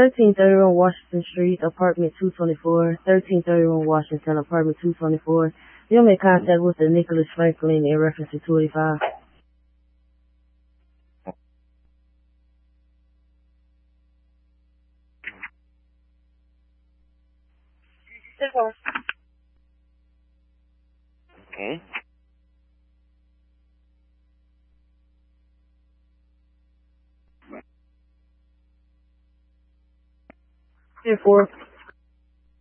1331 Washington Street, apartment 224. 1331 Washington, apartment 224. You'll make contact with the Nicholas Franklin in reference to 285. Okay. 10-4.